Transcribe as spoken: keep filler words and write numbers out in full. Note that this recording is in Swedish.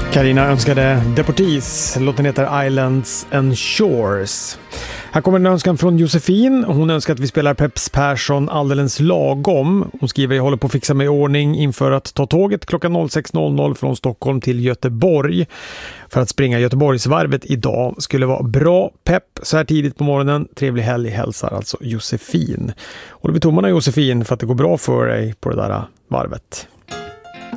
Carina önskade Deportees. Låten heter Islands and Shores. Här kommer en önskan från Josefin. Hon önskar att vi spelar Peps Persson alldeles lagom. Hon skriver: jag håller på att fixa mig i ordning inför att ta tåget klockan sex noll noll från Stockholm till Göteborg för att springa Göteborgsvarvet idag. Skulle vara bra pepp så här tidigt på morgonen. Trevlig helg hälsar alltså Josefin. Håller vi tummarna, Josefin, för att det går bra för dig på det där varvet.